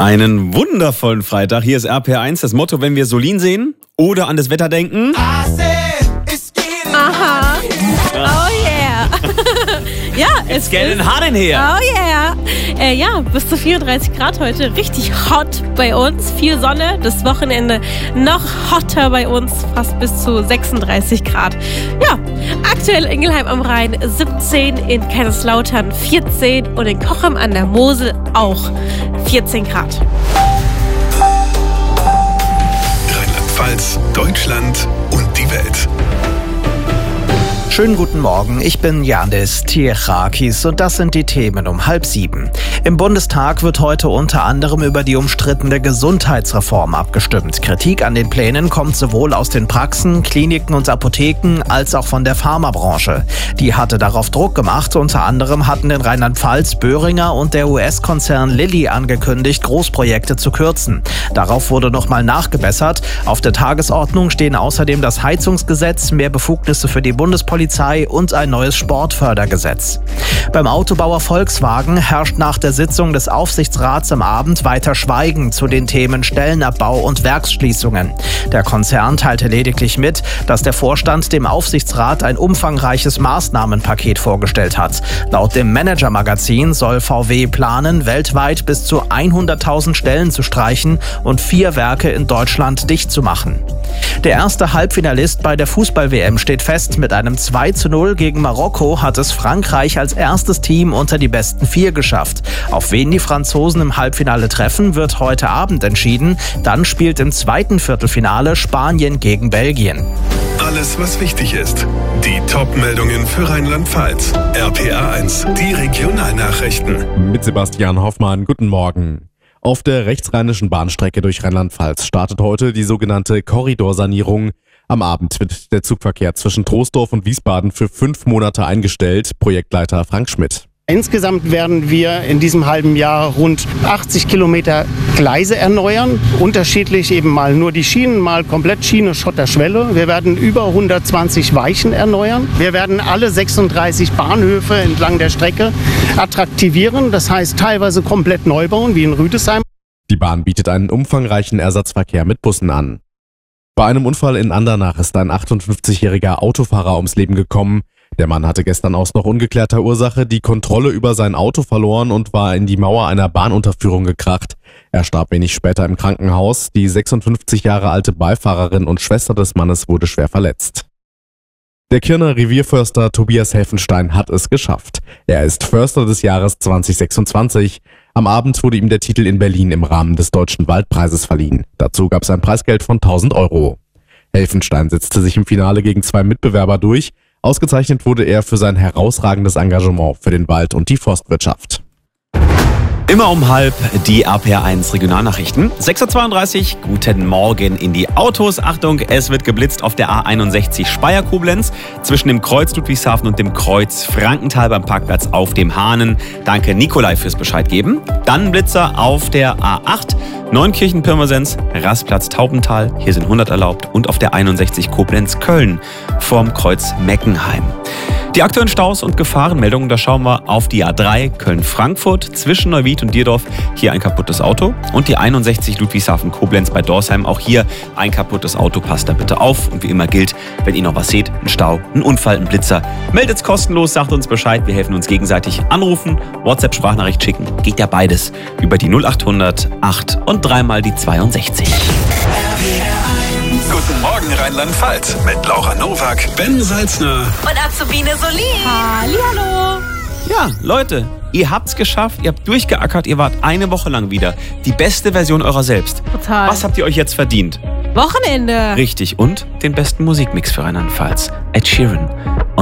Einen wundervollen Freitag. Hier ist RPR1. Das Motto, wenn wir Solin sehen oder an das Wetter denken. Aha. Oh yeah. Ja, It's getting hot in here. Oh yeah. Ja, bis zu 34 Grad heute. Richtig hot bei uns. Viel Sonne. Das Wochenende noch hotter bei uns. Fast bis zu 36 Grad. Ja, aktuell Ingelheim am Rhein 17, in Kaiserslautern 14 und in Cochem an der Mosel auch 14 Grad. Rheinland-Pfalz, Deutschland und die Welt. Schönen guten Morgen, ich bin Janis Tiechakis und das sind die Themen um 6:30. Im Bundestag wird heute unter anderem über die umstrittene Gesundheitsreform abgestimmt. Kritik an den Plänen kommt sowohl aus den Praxen, Kliniken und Apotheken als auch von der Pharmabranche. Die hatte darauf Druck gemacht. Unter anderem hatten in Rheinland-Pfalz Boehringer und der US-Konzern Lilly angekündigt, Großprojekte zu kürzen. Darauf wurde nochmal nachgebessert. Auf der Tagesordnung stehen außerdem das Heizungsgesetz, mehr Befugnisse für die Bundespolizei und ein neues Sportfördergesetz. Beim Autobauer Volkswagen herrscht nach der Sitzung des Aufsichtsrats am Abend weiter Schweigen zu den Themen Stellenabbau und Werksschließungen. Der Konzern teilte lediglich mit, dass der Vorstand dem Aufsichtsrat ein umfangreiches Maßnahmenpaket vorgestellt hat. Laut dem Manager-Magazin soll VW planen, weltweit bis zu 100.000 Stellen zu streichen und 4 Werke in Deutschland dicht zu machen. Der erste Halbfinalist bei der Fußball-WM steht fest. Mit einem 2:0 gegen Marokko hat es Frankreich als erstes Team unter die besten 4 geschafft. Auf wen die Franzosen im Halbfinale treffen, wird heute Abend entschieden. Dann spielt im zweiten Viertelfinale Spanien gegen Belgien. Alles, was wichtig ist. Die Top-Meldungen für Rheinland-Pfalz. RPR1, die Regionalnachrichten. Mit Sebastian Hoffmann, guten Morgen. Auf der rechtsrheinischen Bahnstrecke durch Rheinland-Pfalz startet heute die sogenannte Korridorsanierung. Am Abend wird der Zugverkehr zwischen Troisdorf und Wiesbaden für 5 Monate eingestellt. Projektleiter Frank Schmidt. Insgesamt werden wir in diesem halben Jahr rund 80 Kilometer Gleise erneuern. Unterschiedlich eben mal nur die Schienen, mal komplett Schiene, Schotter, Schwelle. Wir werden über 120 Weichen erneuern. Wir werden alle 36 Bahnhöfe entlang der Strecke attraktivieren. Das heißt teilweise komplett neu bauen, wie in Rüdesheim. Die Bahn bietet einen umfangreichen Ersatzverkehr mit Bussen an. Bei einem Unfall in Andernach ist ein 58-jähriger Autofahrer ums Leben gekommen. Der Mann hatte gestern aus noch ungeklärter Ursache die Kontrolle über sein Auto verloren und war in die Mauer einer Bahnunterführung gekracht. Er starb wenig später im Krankenhaus. Die 56 Jahre alte Beifahrerin und Schwester des Mannes wurde schwer verletzt. Der Kirner Revierförster Tobias Helfenstein hat es geschafft. Er ist Förster des Jahres 2026. Am Abend wurde ihm der Titel in Berlin im Rahmen des Deutschen Waldpreises verliehen. Dazu gab es ein Preisgeld von 1.000 Euro. Helfenstein setzte sich im Finale gegen 2 Mitbewerber durch. Ausgezeichnet wurde er für sein herausragendes Engagement für den Wald und die Forstwirtschaft. Immer um 12:30 die RPR1 Regionalnachrichten. 6:32 Uhr, guten Morgen in die Autos. Achtung, es wird geblitzt auf der A61 Speyer-Koblenz zwischen dem Kreuz Ludwigshafen und dem Kreuz Frankenthal beim Parkplatz auf dem Hahnen. Danke Nikolai fürs Bescheid geben. Dann Blitzer auf der A8 Neunkirchen-Pirmasens, Rastplatz Taubental, hier sind 100 erlaubt, und auf der 61 Koblenz-Köln vorm Kreuz Meckenheim. Die aktuellen Staus und Gefahrenmeldungen, da schauen wir auf die A3 Köln-Frankfurt zwischen Neuwied und Dierdorf, hier ein kaputtes Auto, und die 61 Ludwigshafen-Koblenz bei Dorsheim, auch hier ein kaputtes Auto, passt da bitte auf. Und wie immer gilt, wenn ihr noch was seht, ein Stau, ein Unfall, ein Blitzer, meldet's kostenlos, sagt uns Bescheid, wir helfen uns gegenseitig. Anrufen, WhatsApp-Sprachnachricht schicken, geht ja beides über die 0800 8 und 3 mal die 62. Guten Morgen Rheinland-Pfalz mit Laura Nowak, Ben Salzner Und Azubine Solin. Hallihallo. Ja, Leute, ihr habt's geschafft, ihr habt durchgeackert, ihr wart eine Woche lang wieder die beste Version eurer selbst. Total. Was habt ihr euch jetzt verdient? Wochenende. Richtig, und den besten Musikmix für Rheinland-Pfalz. Ed Sheeran.